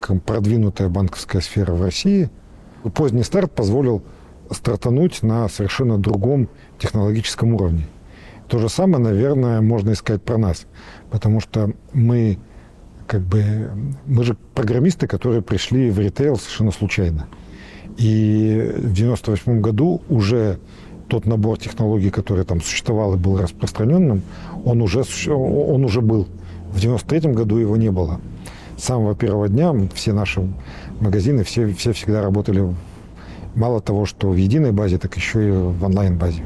слишком продвинутая банковская сфера в России. Поздний старт позволил стартануть на совершенно другом технологическом уровне. То же самое, наверное, можно сказать про нас. Потому что мы же программисты, которые пришли в ритейл совершенно случайно. И в 1998 году уже тот набор технологий, который там существовал и был распространенным, он уже был. В 1993 году его не было. С самого первого дня все наши магазины, все всегда работали, мало того, что в единой базе, так еще и в онлайн-базе.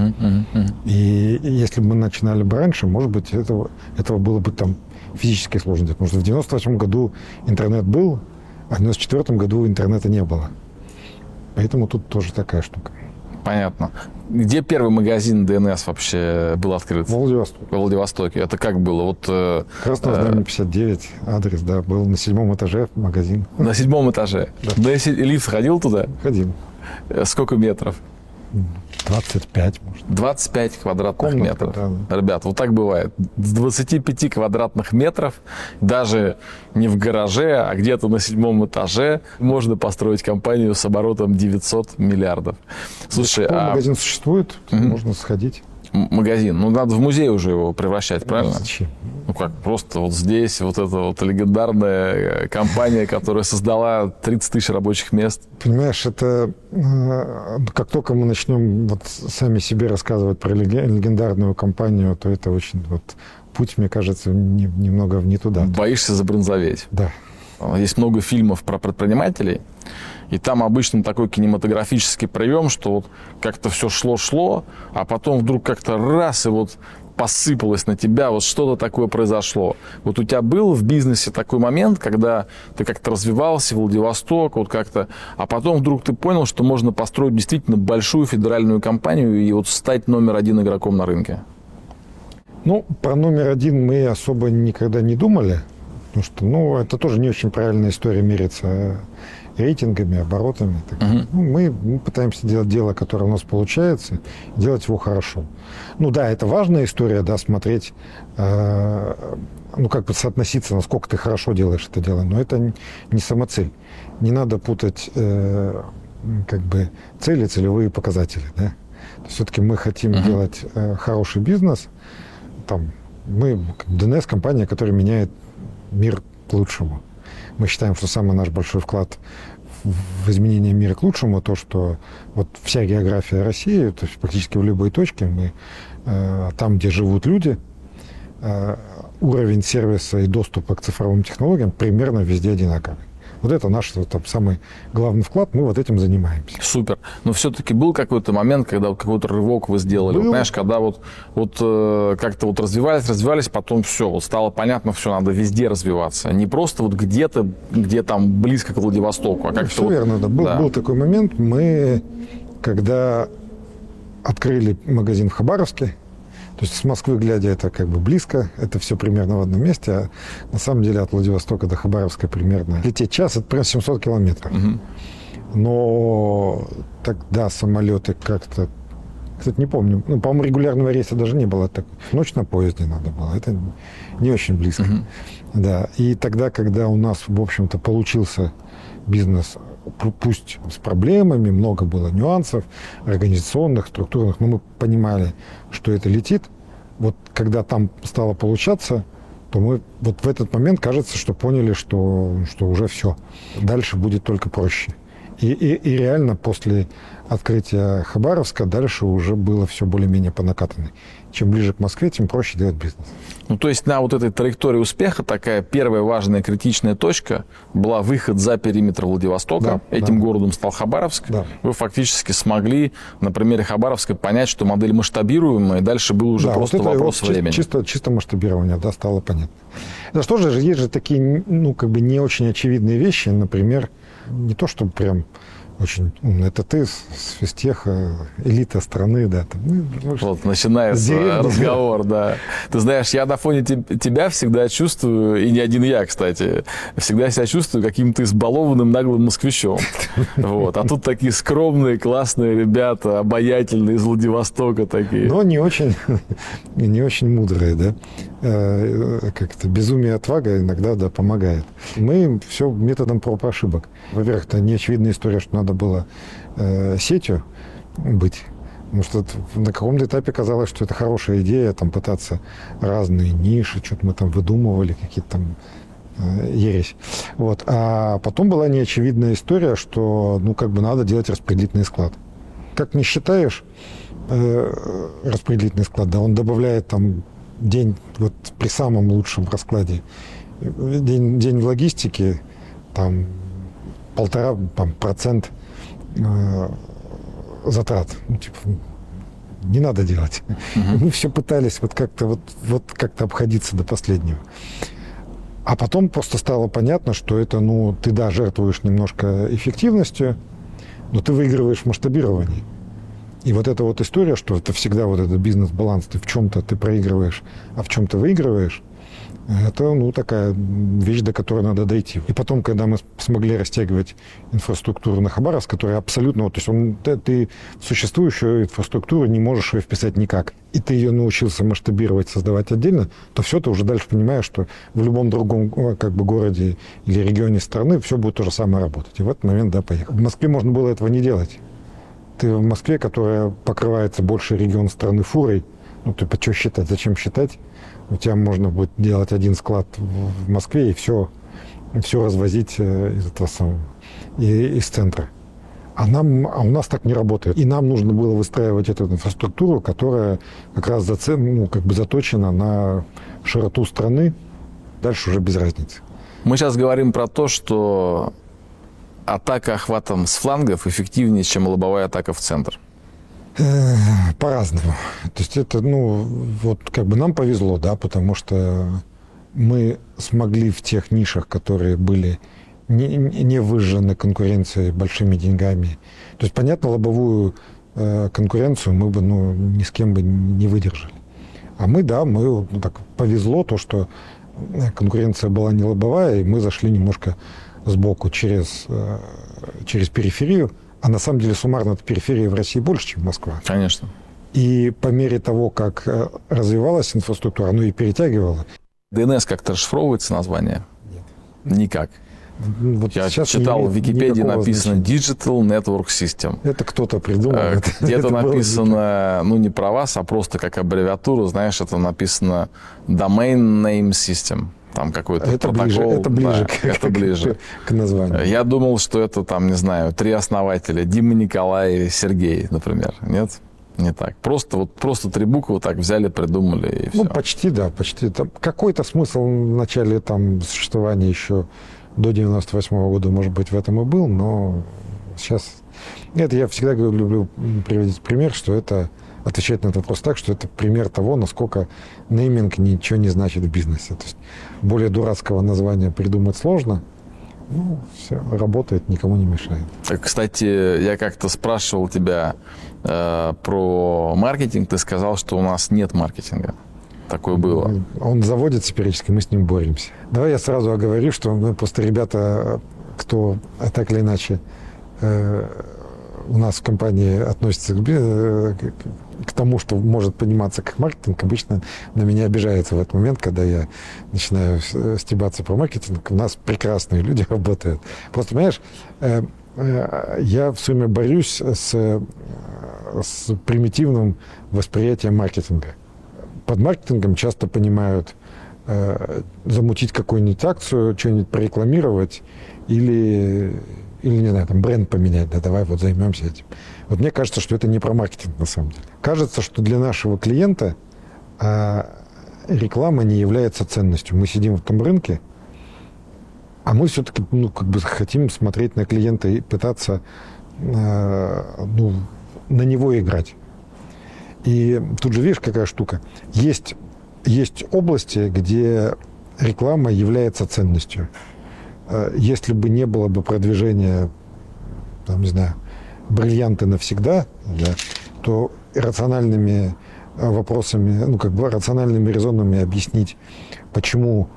И если бы мы начинали бы раньше, может быть, этого было бы там физически сложно. Потому что в 1998 году интернет был, а в 1994 году интернета не было. Поэтому тут тоже такая штука. Понятно. Где первый магазин ДНС вообще был открыт? В Владивостоке. В Владивостоке. Это как было? Красного Знамени 59, адрес, да, был на 7 этаже магазин. На 7 этаже? Да. Да, если лифт ходил туда? Ходил. Сколько метров? 25, может. 25 квадратных метров. Да. Ребят, вот так бывает. С 25 квадратных метров, даже не в гараже, а где-то на 7 этаже, можно построить компанию с оборотом 900 миллиардов. Слушай, магазин существует, можно сходить. Магазин. Надо в музей уже его превращать, правильно? Зачем? Просто вот здесь вот эта вот легендарная компания, которая создала 30 тысяч рабочих мест. Понимаешь, это как только мы начнем сами себе рассказывать про легендарную компанию, то это очень путь, мне кажется, немного не туда. Боишься забронзоветь? Да. Есть много фильмов про предпринимателей, и там обычно такой кинематографический прием, что как-то все шло, а потом вдруг как-то раз и посыпалось на тебя, что-то такое произошло. У тебя был в бизнесе такой момент, когда ты как-то развивался, Владивосток, как-то, а потом вдруг ты понял, что можно построить действительно большую федеральную компанию и стать номер один игроком на рынке? Про номер один мы особо никогда не думали, потому что, это тоже не очень правильная история мериться рейтингами, оборотами. Мы пытаемся делать дело, которое у нас получается, делать его хорошо. Это важная история, смотреть, соотноситься, насколько ты хорошо делаешь это дело, но это не самоцель. Не надо путать цели, целевые показатели. Да? Все-таки мы хотим делать хороший бизнес. Мы ДНС компания, которая меняет мир к лучшему. Мы считаем, что самый наш большой вклад в изменение мира к лучшему, то, что вся география России, то есть практически в любой точке, мы там, где живут люди, уровень сервиса и доступа к цифровым технологиям примерно везде одинаковый. Это наш самый главный вклад, мы этим занимаемся. Супер. Но все-таки был какой-то момент, когда какой-то рывок вы сделали? Знаешь, когда как-то развивались, потом все, стало понятно, все, надо везде развиваться. Не просто где-то, где там близко к Владивостоку, а как-то... Все верно, да. Был такой момент, мы, когда открыли магазин в Хабаровске, то есть с Москвы глядя, это близко, это все примерно в одном месте, а на самом деле от Владивостока до Хабаровска примерно лететь час, это прям 700 километров. Но тогда самолеты как-то, кстати, не помню, по-моему, регулярного рейса даже не было. Ночь на поезде надо было, это не очень близко. Да. И тогда, когда у нас, в общем-то, получился бизнес, пусть с проблемами, много было нюансов организационных, структурных, но мы понимали, что это летит. Когда там стало получаться, то мы в этот момент, кажется, что поняли, что уже все. Дальше будет только проще. И реально после открытия Хабаровска дальше уже было все более-менее по накатанной. Чем ближе к Москве, тем проще делать бизнес. То есть на этой траектории успеха такая первая важная критичная точка была выход за периметр Владивостока. Этим городом стал Хабаровск. Да. Вы фактически смогли на примере Хабаровска понять, что модель масштабируемая, и дальше был уже просто вопрос времени. Чисто масштабирование, стало понятно. Да что же, есть же такие, не очень очевидные вещи, например, не то, что прям очень умно. Это ты с физтеха, элита страны, да. Начинается разговор, да. Ты знаешь, я на фоне тебя всегда чувствую, и не один я, кстати, всегда себя чувствую каким-то избалованным наглым москвичом. А тут такие скромные, классные ребята, обаятельные, из Владивостока такие. Но не очень мудрые, да. как-то безумие и отвага иногда да, помогает. Мы все методом проб и ошибок. Во-первых, это неочевидная история, что надо было сетью быть. Потому что на каком-то этапе казалось, что это хорошая идея, там, пытаться разные ниши, что-то мы там выдумывали, какие-то там ересь. Вот. А потом была неочевидная история, что ну, как бы надо делать распределительный склад. Как не считаешь распределительный склад, да, он добавляет там день, вот при самом лучшем раскладе, день в логистике, там 1,5% затрат. Ну, типа, не надо делать. Мы все пытались вот как-то обходиться до последнего. А потом просто стало понятно, что это, ну, ты, да, жертвуешь немножко эффективностью, но ты выигрываешь в масштабировании. И вот эта вот история, что это всегда вот этот бизнес-баланс, ты в чем-то ты проигрываешь, а в чем-то выигрываешь, это, ну, такая вещь, до которой надо дойти. И потом, когда мы смогли растягивать инфраструктуру на Хабаровск, которая абсолютно, вот, то есть ты в существующую инфраструктуру не можешь ее вписать никак, и ты ее научился масштабировать, создавать отдельно, то все, ты уже дальше понимаешь, что в любом другом как бы городе или регионе страны все будет то же самое работать. И в этот момент, да, поехал. В Москве можно было этого не делать. Ты в Москве, которая покрывается больше регион страны фурой, ну, ты что считать, зачем считать? У тебя можно будет делать один склад в Москве и все развозить из этого самого, из центра. А у нас так не работает. И нам нужно было выстраивать эту инфраструктуру, которая как раз заточена на широту страны. Дальше уже без разницы. Мы сейчас говорим про то, что атака охватом с флангов эффективнее, чем лобовая атака в центр. По-разному. То есть это, ну, вот как бы нам повезло, да, потому что мы смогли в тех нишах, которые были не выжжены конкуренцией большими деньгами. То есть, понятно, лобовую конкуренцию мы бы, ну, ни с кем бы не выдержали. А мы, да, ну, так повезло то, что конкуренция была не лобовая, и мы зашли немножко сбоку через периферию. А на самом деле суммарно периферия в России больше, чем Москва. Конечно. И по мере того, как развивалась инфраструктура, оно и перетягивало. ДНС как-то расшифровывается название? Нет. Никак. Вот я читал, в Википедии написано Digital Network System. Это кто-то придумал. Где-то написано, ну не про вас, а просто как аббревиатуру, знаешь, это написано Domain Name System. Там какой-то это протокол. Это ближе, да, это ближе к названию. Я думал, что это там, не знаю, 3 основателя. Дима, Николай, Сергей, например. Нет? Не так. Просто 3 буквы так взяли, придумали и все. Ну, почти, да, почти. Там какой-то смысл в начале там существования еще до 98-го года, может быть, в этом и был, но сейчас... Это я всегда люблю приводить пример, что это... Отвечать на этот вопрос так, что это пример того, насколько нейминг ничего не значит в бизнесе. То есть более дурацкого названия придумать сложно. Ну, все, работает, никому не мешает. Кстати, я как-то спрашивал тебя про маркетинг. Ты сказал, что у нас нет маркетинга. Такое было. Он заводится периодически, мы с ним боремся. Давай я сразу оговорю, что мы просто ребята, кто так или иначе у нас в компании относится к тому, что может пониматься как маркетинг, обычно на меня обижаются в этот момент, когда я начинаю стебаться про маркетинг. У нас прекрасные люди работают. Просто, понимаешь, я все время борюсь с примитивным восприятием маркетинга. Под маркетингом часто понимают замутить какую-нибудь акцию, что-нибудь прорекламировать или не знаю, там бренд поменять, да, давай вот займемся этим. Вот мне кажется, что это не про маркетинг на самом деле. Кажется, что для нашего клиента реклама не является ценностью. Мы сидим в том рынке, а мы все-таки, ну, как бы хотим смотреть на клиента и пытаться, ну, на него играть. И тут же видишь, какая штука. Есть области, где реклама является ценностью. Если бы не было бы продвижения, там, не знаю, бриллианты навсегда, да, то рациональными вопросами, ну, как бы рациональными резонами объяснить, почему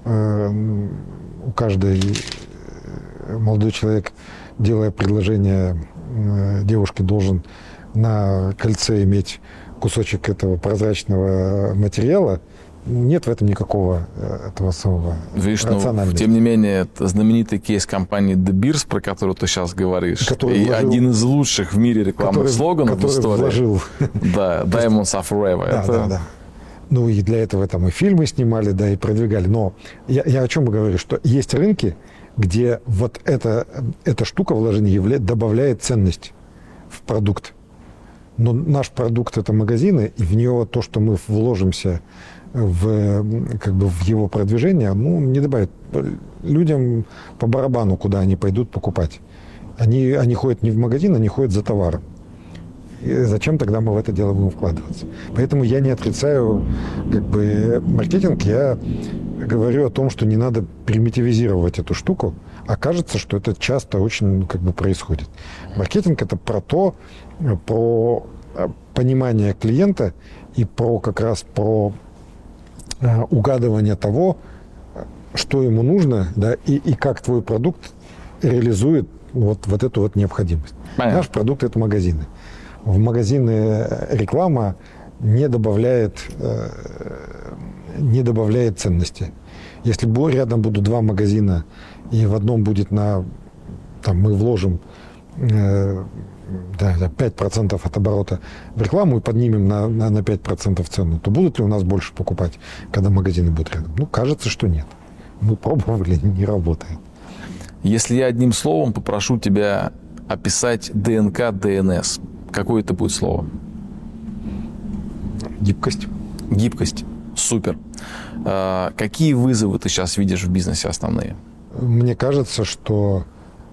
каждый молодой человек, делая предложение девушке, должен на кольце иметь кусочек этого прозрачного материала, Нет в этом никакого этого самого рационального. Тем не менее, это знаменитый кейс компании De Beers, про которую ты сейчас говоришь, и один из лучших в мире рекламных слоганов в истории. Вложил. Да, Diamonds Are Forever. Да. Ну и для этого там и фильмы снимали, да, и продвигали. Но я о чем говорю, что есть рынки, где вот эта штука вложения добавляет ценность в продукт. Но наш продукт – это магазины, и в него то, что мы вложимся в его продвижение, не добавит. Людям по барабану, куда они пойдут покупать. Они ходят не в магазин, они ходят за товаром. И зачем тогда мы в это дело будем вкладываться? Поэтому я не отрицаю маркетинг, я говорю о том, что не надо примитивизировать эту штуку, а кажется, что это часто очень происходит. Маркетинг – это про понимание клиента и как раз про угадывание того, что ему нужно, да, и как твой продукт реализует вот эту вот необходимость. Понятно. Наш продукт – это магазины. В магазины реклама не добавляет ценности. Если рядом будут два магазина, и в одном будет мы вложим 5% от оборота в рекламу и поднимем на 5% цену, то будут ли у нас больше покупать, когда магазины будут рядом? Кажется, что нет. Мы пробовали, не работает. Если я одним словом попрошу тебя описать ДНК ДНС, какое это будет слово? Гибкость. Гибкость. Супер. Какие вызовы ты сейчас видишь в бизнесе основные? Мне кажется, что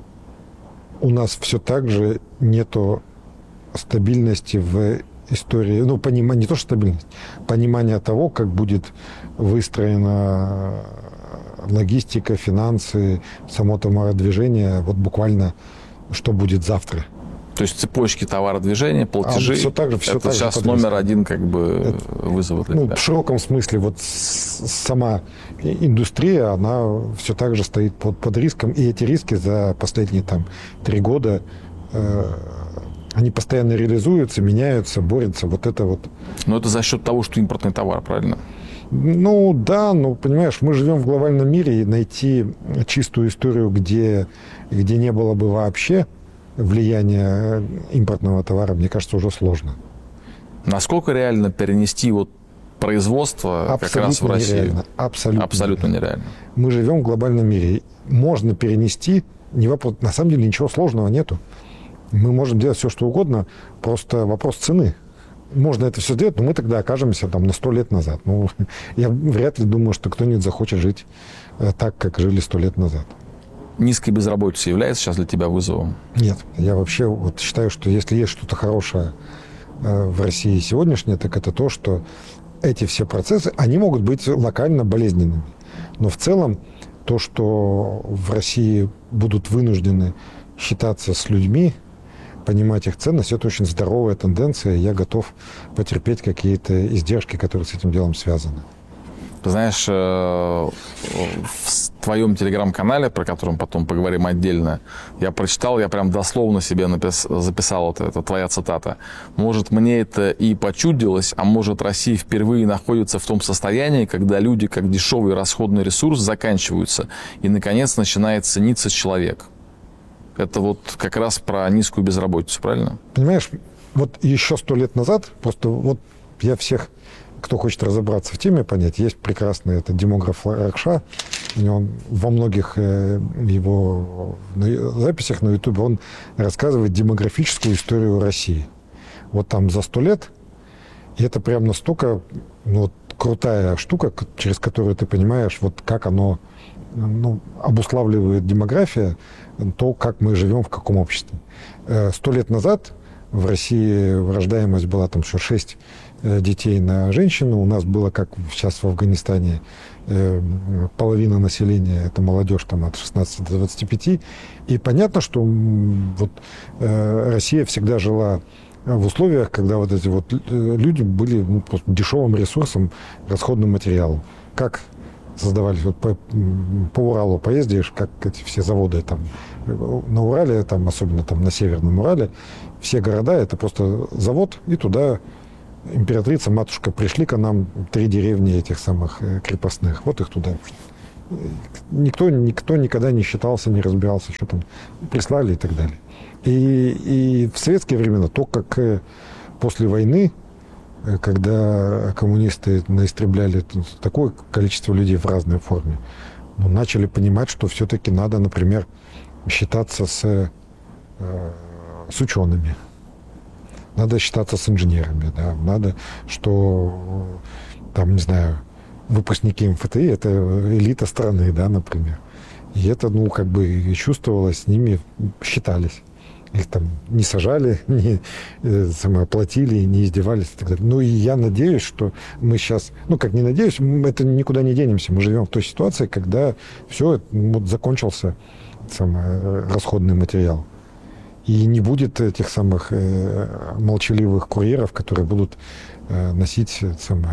у нас все так же нету стабильности в истории, понимание, не то что стабильность, понимание того, как будет выстроена логистика, финансы, само товародвижение, вот буквально что будет завтра. То есть цепочки товародвижения, платежи, все так же, это сейчас номер один вызов для тебя. В широком смысле сама индустрия, она все так же стоит под риском, и эти риски за последние 3 года они постоянно реализуются, меняются, борются. Но это за счет того, что импортный товар, правильно? Да, понимаешь, мы живем в глобальном мире, и найти чистую историю, где не было бы вообще влияния импортного товара, мне кажется, уже сложно. Насколько реально перенести производство как раз в Россию? Нереально. Абсолютно нереально. Мы живем в глобальном мире. Можно перенести, на самом деле ничего сложного нету. Мы можем делать все, что угодно, просто вопрос цены. Можно это все сделать, но мы тогда окажемся на 100 лет назад. Я вряд ли думаю, что кто-нибудь захочет жить так, как жили 100 лет назад. Низкая безработица является сейчас для тебя вызовом? Нет. Я вообще считаю, что если есть что-то хорошее в России сегодняшнее, так это то, что эти все процессы, они могут быть локально болезненными. Но в целом то, что в России будут вынуждены считаться с людьми, понимать их ценность, это очень здоровая тенденция. Я готов потерпеть какие-то издержки, которые с этим делом связаны. Ты знаешь, в твоем телеграм-канале, про который потом поговорим отдельно, я прочитал, я прям дословно себе записал, это твоя цитата. Может, мне это и почудилось, а может, Россия впервые находится в том состоянии, когда люди, как дешевый расходный ресурс, заканчиваются, и, наконец, начинает цениться человек. Это как раз про низкую безработицу, правильно? Понимаешь, еще 100 лет назад, просто я всех, кто хочет разобраться в теме, понять, есть прекрасный демограф Ракша, он во многих его записях на Ютубе он рассказывает демографическую историю России. За 100 лет, и это прям настолько крутая штука, через которую ты понимаешь, как оно обуславливает демография, то, как мы живем, в каком обществе. 100 лет назад в России рождаемость была еще 6 детей на женщину. У нас было, как сейчас в Афганистане, половина населения, это молодежь от 16 до 25. И понятно, что Россия всегда жила в условиях, когда эти люди были дешевым ресурсом, расходным материалом. Как создавались, по Уралу поездишь, как эти все заводы на Урале, особенно на Северном Урале, все города, это просто завод, и туда императрица, матушка, пришли к нам 3 деревни этих самых крепостных. Вот их туда. Никто никогда не считался, не разбирался, что там прислали и так далее. И в советские времена, то, как после войны, когда коммунисты наистребляли такое количество людей в разной форме, начали понимать, что все-таки надо, например, считаться с учеными, надо считаться с инженерами, да, надо, что там, не знаю, выпускники МФТИ – это элита страны, да, например. И это, как бы чувствовалось, с ними считались. Их там не сажали, не платили, не издевались и так далее. И я надеюсь, что мы сейчас, как не надеюсь, это никуда не денемся. Мы живем в той ситуации, когда все, закончился расходный материал. И не будет этих самых молчаливых курьеров, которые будут носить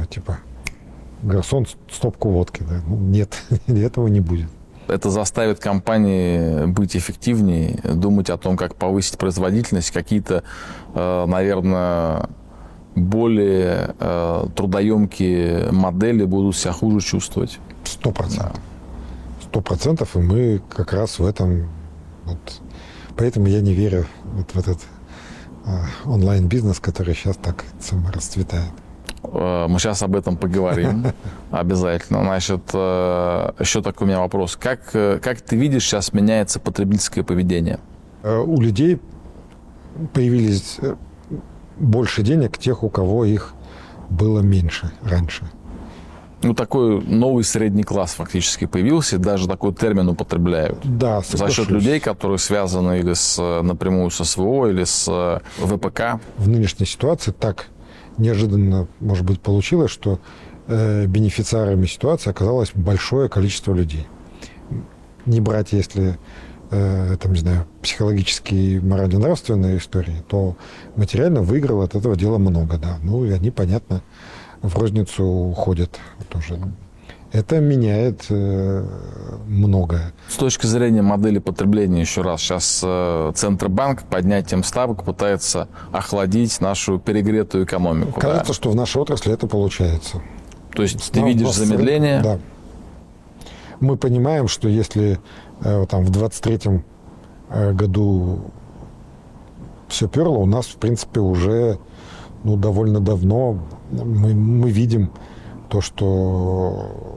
гарсон, стопку водки. Да? Нет, этого не будет. Это заставит компании быть эффективнее, думать о том, как повысить производительность, какие-то, наверное, более трудоемкие модели будут себя хуже чувствовать. 100%. 100%, и мы как раз в этом... Поэтому я не верю в этот онлайн-бизнес, который сейчас так расцветает. Мы сейчас об этом поговорим обязательно. Значит, еще такой у меня вопрос. Как ты видишь, сейчас меняется потребительское поведение? У людей появились больше денег, тех, у кого их было меньше раньше. Такой новый средний класс фактически появился, даже такой термин употребляют. Да, за счет людей, которые связаны или напрямую с СВО, или с ВПК. В нынешней ситуации так неожиданно, может быть, получилось, что бенефициарами ситуации оказалось большое количество людей. Не брать, если психологические, морально-нравственные истории, то материально выиграл от этого дела много, да. И они, понятно, в розницу уходят тоже. Это меняет многое. С точки зрения модели потребления, еще раз, сейчас Центробанк поднятием ставок пытается охладить нашу перегретую экономику. Кажется, что в нашей отрасли это получается. То есть ты видишь замедление? Да. Мы понимаем, что если в 23-м году все перло, у нас, в принципе, уже довольно давно мы видим то, что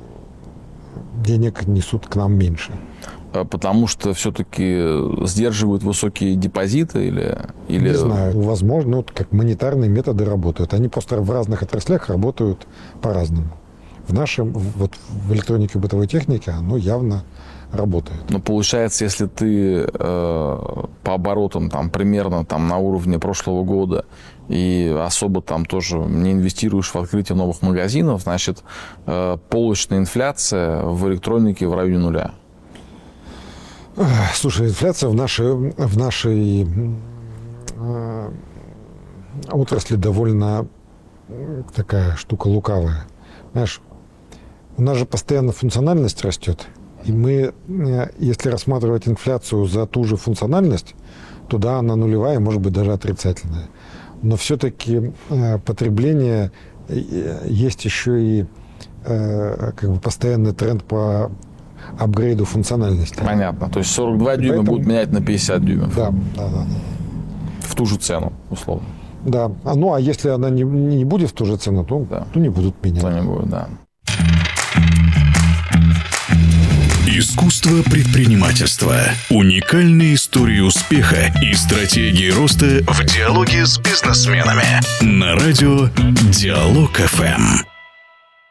денег несут к нам меньше. Потому что все-таки сдерживают высокие депозиты или... Не знаю. Возможно, как монетарные методы работают. Они просто в разных отраслях работают по-разному. В нашем, в электронике и бытовой технике оно явно работает. Но получается, если ты по оборотам примерно на уровне прошлого года и особо тоже не инвестируешь в открытие новых магазинов, значит, полочная инфляция в электронике в районе нуля. Слушай, инфляция в нашей отрасли довольно такая штука лукавая. Знаешь, у нас же постоянно функциональность растет. И мы, если рассматривать инфляцию за ту же функциональность, то да, она нулевая, может быть, даже отрицательная. Но все-таки потребление есть еще и постоянный тренд по апгрейду функциональности. Понятно. То есть 42 дюйма будут менять на 50 дюймов. Да. В ту же цену, условно. Да. А если она не будет в ту же цену, то не будут менять. То не будет, да. Искусство предпринимательства. Уникальные истории успеха и стратегии роста в диалоге с бизнесменами. На радио Диалог ФМ.